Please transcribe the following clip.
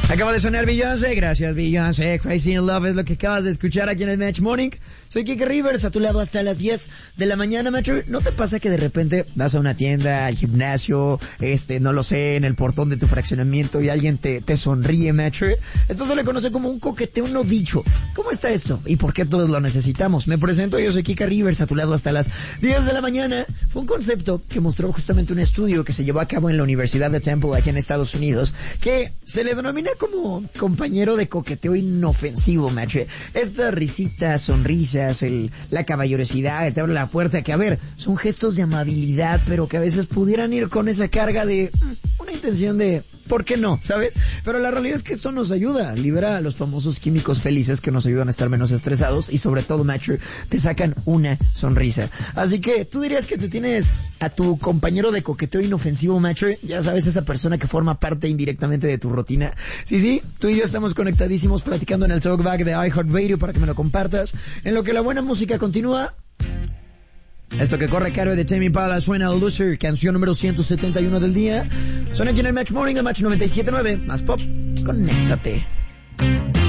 Acaba de sonar Beyoncé, gracias Beyoncé, Crazy in Love es lo que acabas de escuchar aquí en el Match Morning. Soy Kike Rivers, a tu lado hasta las 10 de la mañana, Matcher. ¿No te pasa que de repente vas a una tienda, al gimnasio, no lo sé, en el portón de tu fraccionamiento y alguien te sonríe, Matcher? Esto se le conoce como un coqueteo no dicho. ¿Cómo está esto? ¿Y por qué todos lo necesitamos? Me presento, yo soy Kike Rivers, a tu lado hasta las 10 de la mañana. Fue un concepto que mostró justamente un estudio que se llevó a cabo en la Universidad de Temple aquí en Estados Unidos, que se le denomina como compañero de coqueteo inofensivo, Matcher. Estas risitas, sonrisas, la caballerosidad, te abre la puerta, que a ver, son gestos de amabilidad, pero que a veces pudieran ir con esa carga de una intención de ¿por qué no? ¿Sabes? Pero la realidad es que esto nos ayuda, libera los famosos químicos felices que nos ayudan a estar menos estresados y sobre todo, Matcher, te sacan una sonrisa. Así que tú dirías que te tienes a tu compañero de coqueteo inofensivo, Matcher, ya sabes, esa persona que forma parte indirectamente de tu rutina. Sí, tú y yo estamos conectadísimos platicando en el Talkback de iHeartRadio para que me lo compartas. En lo que la buena música continúa, esto que corre caro de Tame Impala suena Loser, canción número 171 del día. Suena aquí en el Match Morning, el Match 97.9, más pop, conéctate.